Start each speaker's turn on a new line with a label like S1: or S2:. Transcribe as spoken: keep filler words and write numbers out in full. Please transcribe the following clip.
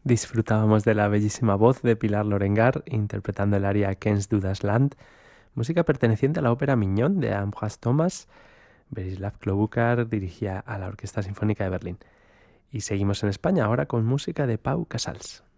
S1: Disfrutábamos de la bellísima voz de Pilar Lorengar interpretando el aria Kens du das Land, música perteneciente a la ópera Mignon de Ambroise Thomas. Berislav Klobuchar dirigía a la Orquesta Sinfónica de Berlín. Y seguimos en España ahora con música de Pau Casals.